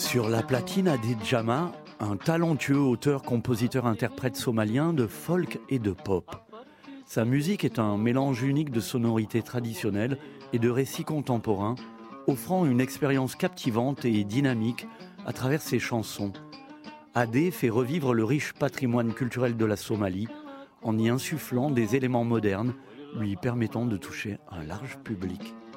Sur la platine, Adé Djama, un talentueux auteur, compositeur, interprète somalien de folk et de pop. Sa musique est un mélange unique de sonorités traditionnelles et de récits contemporains, offrant une expérience captivante et dynamique à travers ses chansons. Adé fait revivre le riche patrimoine culturel de la Somalie en y insufflant des éléments modernes lui permettant de toucher un large public.